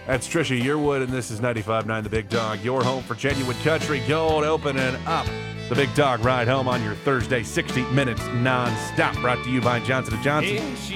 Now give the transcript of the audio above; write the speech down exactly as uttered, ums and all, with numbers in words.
That's Trisha Yearwood, and this is ninety-five point nine The Big Dog, your home for genuine country gold, opening up the Big Dog Ride Home on your Thursday, sixty minutes nonstop, brought to you by Johnson and Johnson.